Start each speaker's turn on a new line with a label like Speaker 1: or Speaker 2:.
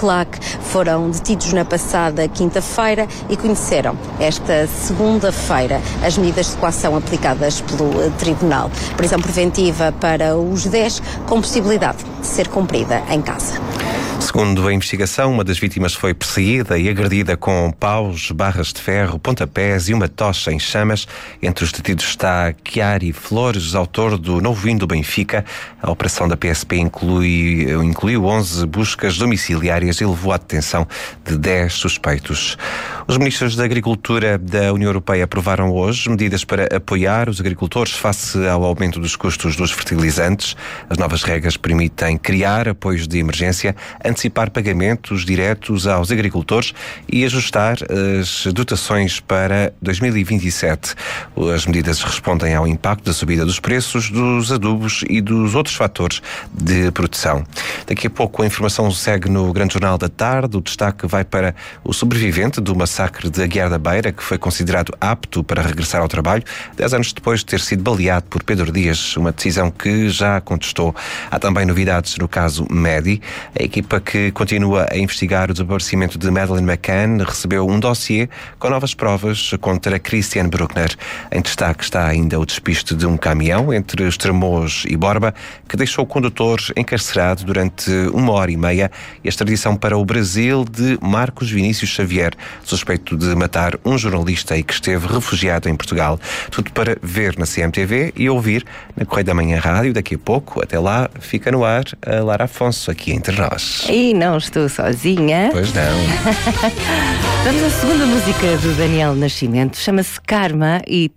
Speaker 1: CLAC foram detidos na passada quinta-feira e conheceram esta segunda-feira as medidas de coação aplicadas pelo Tribunal. Prisão preventiva para os 10, com possibilidade de ser cumprida em casa.
Speaker 2: Segundo a investigação, uma das vítimas foi perseguida e agredida com paus, barras de ferro, pontapés e uma tocha em chamas. Entre os detidos está Chiari Flores, autor do novo hino do Benfica. A operação da PSP incluiu 11 buscas domiciliárias e levou à detenção de 10 suspeitos. Os ministros da Agricultura da União Europeia aprovaram hoje medidas para apoiar os agricultores face ao aumento dos custos dos fertilizantes. As novas regras permitem criar apoios de emergência, antecipar pagamentos diretos aos agricultores e ajustar as dotações para 2027. As medidas respondem ao impacto da subida dos preços dos adubos e dos outros fatores de produção. Daqui a pouco a informação segue no Grande Jornal da Tarde. O destaque vai para o sobrevivente do massacre de Aguiar da Beira, que foi considerado apto para regressar ao trabalho 10 anos depois de ter sido baleado por Pedro Dias, uma decisão que já contestou. Há também novidades no caso Medi. A equipa que continua a investigar o desaparecimento de Madeleine McCann recebeu um dossiê com novas provas contra Christian Bruckner. Em destaque está ainda o despiste de um caminhão entre Estremoz e Borba, que deixou o condutor encarcerado durante 1h30, e a extradição para o Brasil de Marcos Vinícius Xavier, suspeito de matar um jornalista e que esteve refugiado em Portugal. Tudo para ver na CMTV e ouvir na Correio da Manhã Rádio. Daqui a pouco, até lá, fica no ar a Lara Afonso, aqui entre nós.
Speaker 3: E não estou sozinha.
Speaker 2: Pois não.
Speaker 3: Vamos à segunda música do Daniel Nascimento, chama-se Karma e